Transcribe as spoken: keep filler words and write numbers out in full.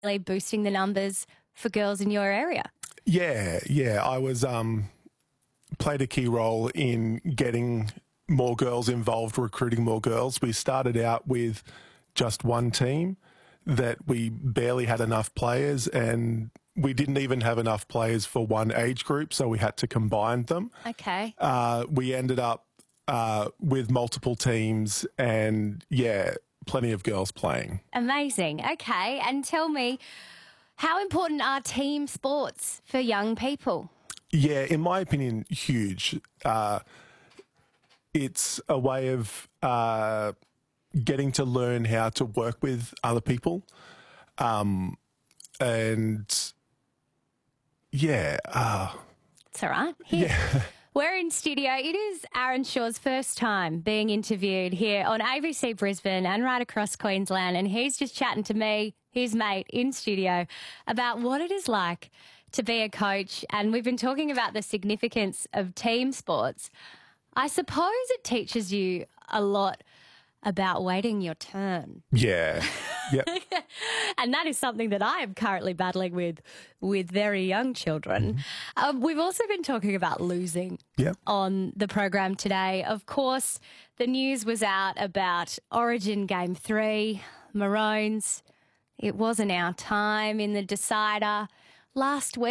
really boosting the numbers for girls in your area. Yeah, yeah. I was um, played a key role in getting more girls involved, recruiting more girls. We started out with just one team that we barely had enough players, and we didn't even have enough players for one age group, so we had to combine them. Okay. Uh, we ended up uh, with multiple teams and, yeah, plenty of girls playing. Amazing. Okay. And tell me, how important are team sports for young people? Yeah, in my opinion, huge. Uh, it's a way of uh, getting to learn how to work with other people. Um, and, yeah. Uh, It's all right. Here. yeah. We're in studio. It is Aaron Shaw's first time being interviewed here on A B C Brisbane and right across Queensland, and he's just chatting to me, his mate, in studio about what it is like to be a coach, and we've been talking about the significance of team sports. I suppose it teaches you a lot about waiting your turn. Yeah. Yep. And that is something that I am currently battling with with very young children. Mm-hmm. Um, we've also been talking about losing Yep. on the program today. Of course, the news was out about Origin Game three, Maroons. It wasn't our time in the decider last week.